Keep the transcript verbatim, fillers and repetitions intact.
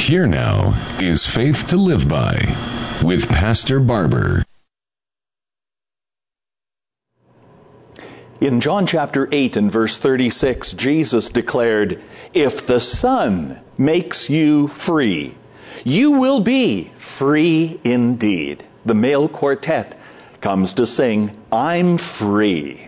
Here now is Faith to Live By with Pastor Barber. In John chapter eight and verse thirty-six, Jesus declared, "If the Son makes you free, you will be free indeed." The male quartet comes to sing, "I'm free."